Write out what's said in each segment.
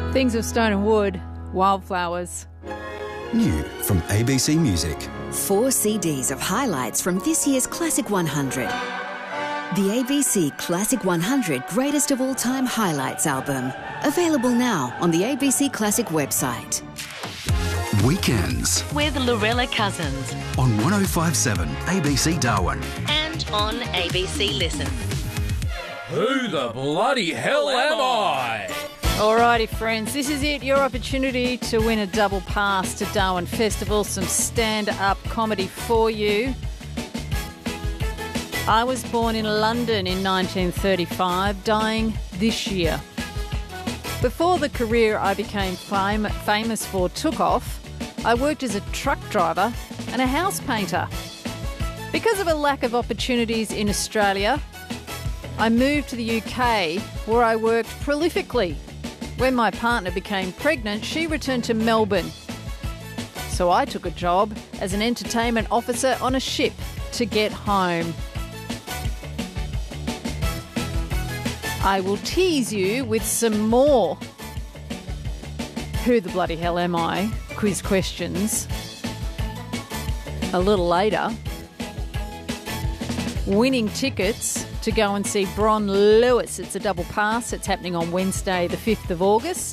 Things of Stone and Wood, Wildflowers. New from ABC Music. 4 CDs of highlights from this year's Classic 100. The ABC Classic 100 Greatest of All Time Highlights album. Available now on the ABC Classic website. Weekends With Lorella Cousins. on 105.7 ABC Darwin. And on ABC Listen. Who the bloody hell am I? Alrighty, friends, this is it, your opportunity to win a double pass to Darwin Festival, some stand-up comedy for you. I was born in London in 1935, dying this year. Before the career I became famous for took off, I worked as a truck driver and a house painter. Because of a lack of opportunities in Australia, I moved to the UK, where I worked prolifically. When my partner became pregnant, she returned to Melbourne. So I took a job as an entertainment officer on a ship to get home. I will tease you with some more Who the Bloody Hell Am I quiz questions a little later. Winning tickets to go and see Bron Lewis. It's a double pass. It's happening on Wednesday, the 5th of August.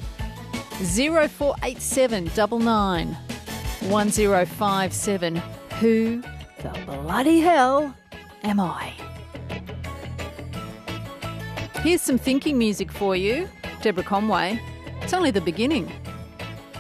0487 99 1057. Who the bloody hell am I? Here's some thinking music for you. Deborah Conway. It's only the beginning.